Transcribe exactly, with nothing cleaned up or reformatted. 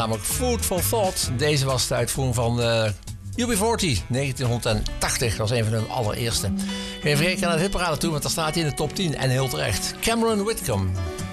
Namelijk Food for Thought. Deze was de uitvoering van uh, U B veertig, negentien tachtig. Dat was een van hun allereerste. Ik ga even kijken naar de hitparade toe, want daar staat hij in de top tien. En heel terecht. Cameron Whitcomb.